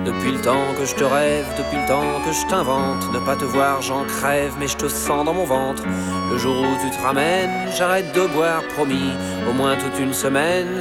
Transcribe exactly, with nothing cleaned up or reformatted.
Depuis le temps que je te rêve, depuis le temps que je t'invente. Ne pas te voir, j'en crève, mais je te sens dans mon ventre. Le jour où tu te ramènes, j'arrête de boire, promis. Au moins toute une semaine,